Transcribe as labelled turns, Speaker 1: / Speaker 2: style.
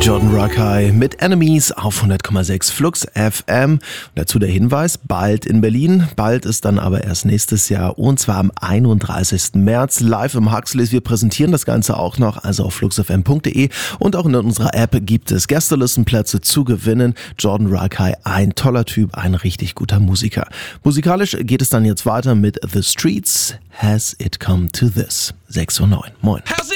Speaker 1: Jordan Rakei mit Enemies auf 100,6 Flux FM. Und dazu der Hinweis, bald in Berlin, bald ist dann aber erst nächstes Jahr und zwar am 31. März live im Huxleys. Wir präsentieren das Ganze auch noch, also auf fluxfm.de und auch in unserer App gibt es Gästelistenplätze zu gewinnen. Jordan Rakei, ein toller Typ, ein richtig guter Musiker. Musikalisch geht es dann jetzt weiter mit The Streets, Has It Come to This? 6:09 Moin.